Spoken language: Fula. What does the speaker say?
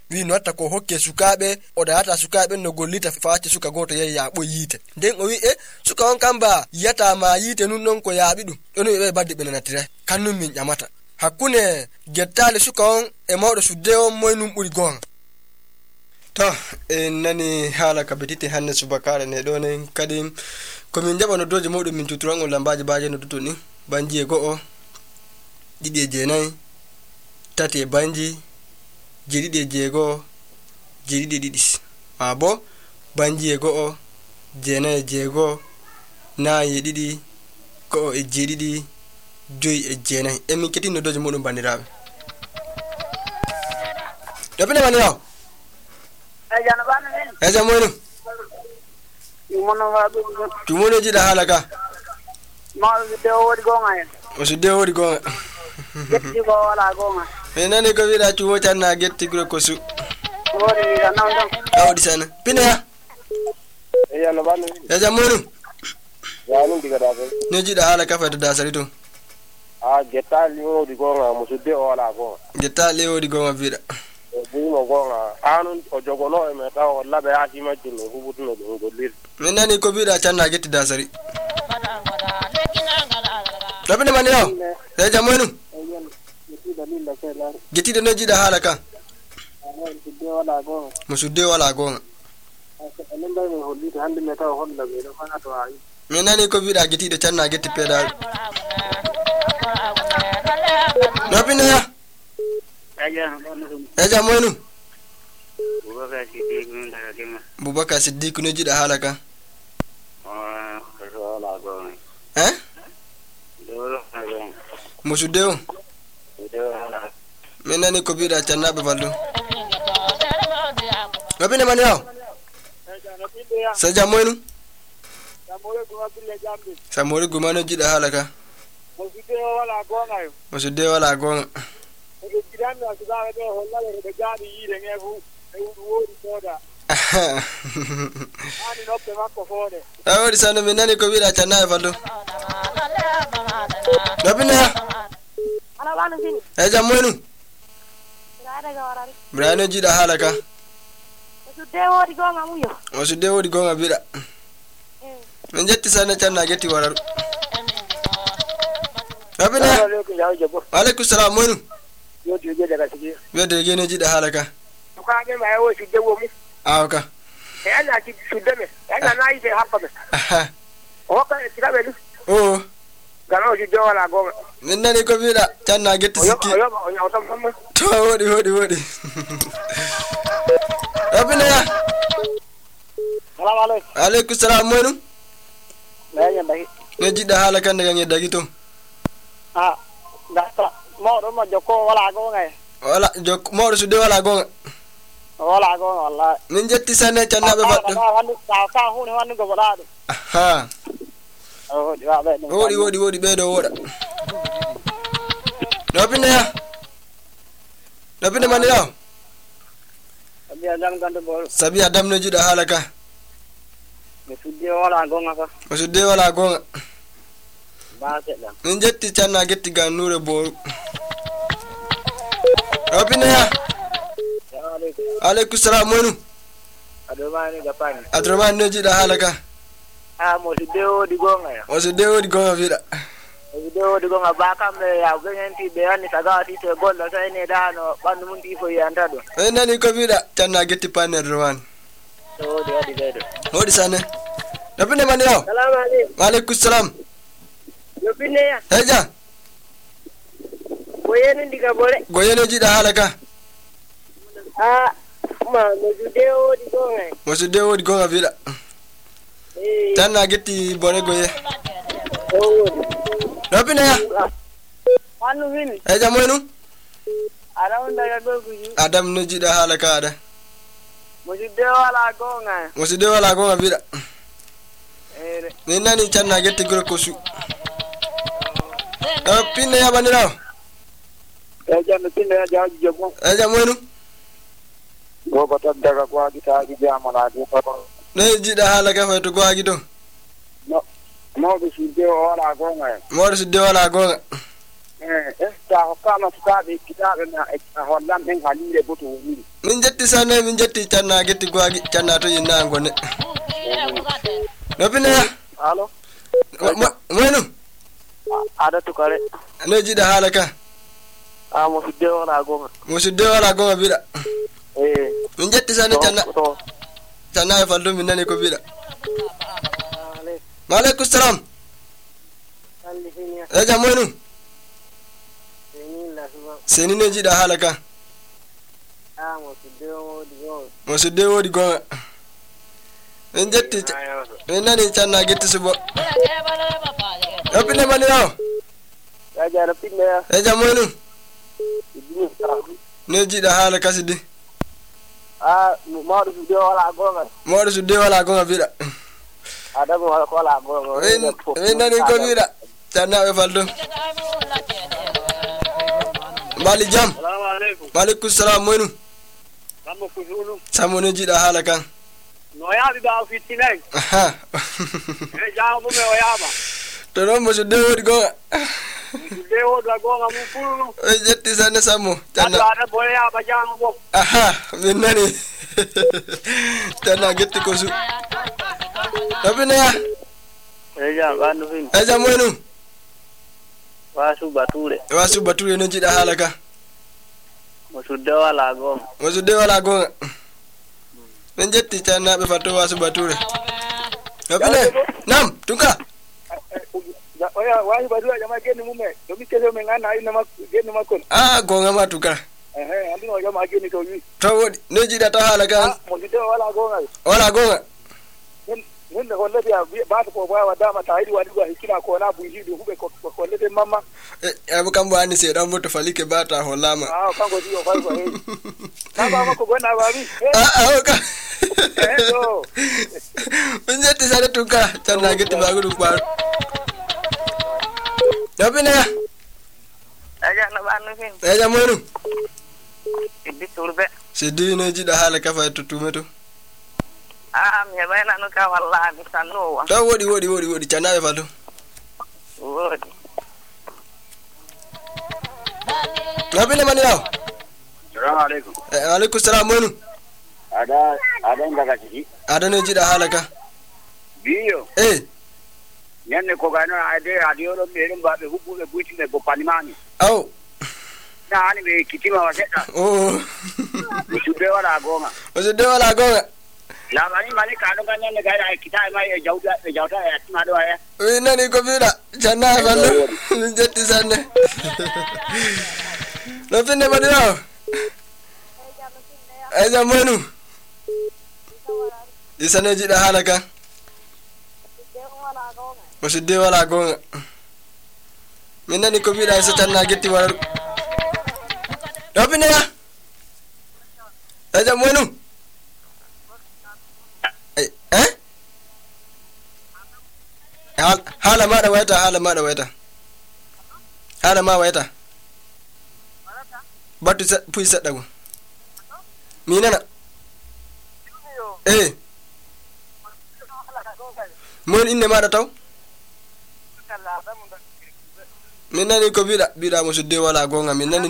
wi no watta ko hokke sukaabe o data sukaabe no gollita faati suka goto yeyi yaabo yite den o wi suka on kamba yata ma yite nun non ko yaabi dum don be badde be nanatira kannum min jamata hakkune gettale suka on e mawdo sudde on moynum buri gonga to nani hala kabetite hanne subakare ne do nen kadim ko min jabano doje modum min tuturango lambaje baaje no dutoni banji e go'o didi e jeenay tati e banji jedidi e jeego jedidi e didis abo banji e go'o jeenay e jeego nayi e didi go'o e jedidi joyi e jeenay e min ketino doje modum bandirabe dobine manio Ejana bana men. Eja mono. Imono wadu. Tumono jida halaka. Ma de wodi gonga. O de wodi gonga. Getti go wala gonga. Enane ko wira tuwo tanna getti gro ko su. Wodi ga nandam. Awdi sana. Pina. Ejana bana. Eja mono. Ya nu diga da be. Ne jida halaka fa da sarito. Getta li wodi gonga mo de wala gonga. Getta le wodi gonga vira. Bumo gonga anun o jogono e meta o labe asima jino hubutuno do golir menani ko bida tanna getti dasari rabine man yo e jamonu getti de no jida halaka musudde wala gonga menani ko bida getti de tanna getti pedal rabine ya Eja moynu Bubaka Siddiq no jida halaka Musudeo menani ko bida tannabe ballo Rabine man yaw Saja moynu Samore gumano jida halaka Musudeo wala gonga Awori sana menani ko wira tanay fallo Rabina Ana bana sini. Eja moynu Rada ga warari. Brano jida halaka Sudde wodi gonga muyo. O sudde wodi gonga bida men jetti sana tanna getti wararu Rabina Alaikum salam moynu yo je daga tigi Wede gene jida halaka ko age ma yo sudde wo mi awka e ana ti sudde me ana na ide happa me o ka tira be lu o gano sudde wala gonga menani ko bida tanna getti sikki yo o nyawtam tam to wodi Rabina ya Salam alaikum Alaikum salam moynu Nanya dagi ne jida halaka daga ngi dagito gasta mo joko wala gonga wala jok mo su de wala gonga walla min jetti sanne tannabe baddo ka hunu wanu go bodado aha wodi bedo woda nobine man yo abi adam gando bol sabi adam no jida halaka me sudde wala gonga ka o su de wala gonga ba se da min jetti tanna getti ga nure boru Rabina Alaikum salam moynu adumani gapani Adroman no jida halaka mo sudde wodi gonga ya o su de wodi gonga vida Video di gonga baka me ya genti be ani taga ti te gollo sai ne dano bandu mun ti fo yanda do nani ko vida tanna getti panner roman so de adi bedo wodi sanne Rabina man yo salam alaikum Alaikum salam yo binne ya Eja boyene ndiga bole goyene jida halaka ma mo video di gonga mo su de wodi gonga vida tanna getti bone goye Rabina ya anu win Eja moynu around daga goguji Adam no jida halaka ada mo video wala gonga mo su de wala gonga vida nani tanna getti gro ko su pinne ya bandirawo Eja no tinda ya jaji jogo Eja moynu go batak daga ko adi taagi jamana di ko ne jida halaka fa to goagi to mo be sudde wala gonga mo su de wala gonga ta ko kama tukabe kitabe na wallan en halile boto wuri min jetti jetti sanne min jetti canna getti gwagi canna to yinna ngone nopine ya Halo. moynu Ada tukare. ne jida halaka Mo fidde wala gonga. musudde wala gonga bida min jetti sanne canna To. canna e faldo min nani ko bida maaleykum salam eja moynu seni ne jida halaka musudde wodi gonga min jetti min nani canna getti subo nopine mani yaw Ya jara pinne ya. eja moynu ne jida halaka sidi Mo fidde wala gonga. moɗo sudde wala gonga bida Ada mo wala gonga. min nani ko bida canna e faldo mbali jam Assalamu alaikum. maaleykum salam moynu Kammo kuzulu. sammo ne jiɗa haala kan No yaɓi ɓawo fittinay. aha E jaamo mume o yaama. to noon mo sudde woɗi gonga Fidde wodwa gonga mum fulu. e jetti sanne sammo canna Ada boye yaɓa jaamo mum. aha min nani canna getti ko su tobineya E jam ɓandu fin. e jam moynu Wasu bature. wasu bature ne jiɗa haala ka Mo sudde wala gonga. mo sudde wala gonga min jetti cannaɓe fatto wasu bature tobine nam tunka Oya wasu bature jama genni mume. To mi kese men ngana ina mak genni makon. gonga ma tunka Andino jama genni to wi. to woɗi ne jiɗa ta haala kan Mo sudde wala gonga. wala gonga Nende hollete baatu ko bawa dama ta hidi wadi hikina ko na buji do hube ko hollete mamma. ebo kambo anni seeɗa mbo to falike bata hollama Kango di o fal ko he. Kaba ma ko gonna babi. oka Do. min jetti sare tunka canna getti mago ɗum ɓaaro tobineya Aja na banu fin. eja moynu Idi turbe. siddi ne jiɗa haala kafa e tottume to Mi bayna no ka walla mi sannowa. to woɗi cannaɓe falto Wodi. nopine mani yaw Assalamu alaikum. aleykum salam moynu Ada ndaga tiji. aɗa ne jiɗa haala ka Biyo. Nyanne ko gano ade radio do be dum babe hubbe buiti be go panimani. aw Na ani be kitima waseta. o Sudde wala gonga. o sudde wala gonga La mani mani ka do ganne ne gaira kitai mai e jawda e atima do ya. min nani ko mbiɗa canna e fallo min jetti sanne nopine mani yaw e jam moynu isane jiɗa haala kan mo sudde wala gonga min nani ko mbiɗa so canna getti waɗa ɗopineya e jam moynu haala maɗa wayta haala ma wayta battu puy seɗɗa go mi nana mon inde maɗa taw min nani ko mbiɗa mo sudde wala gonga min nani